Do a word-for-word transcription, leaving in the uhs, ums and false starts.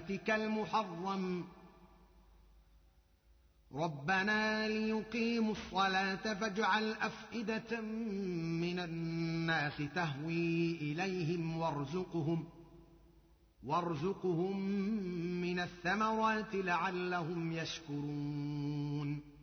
بيتك المحرم ربنا ليقيموا الصلاة فاجعل أفئدة من الناس تهوي إليهم وارزقهم وارزقهم من الثمرات لعلهم يشكرون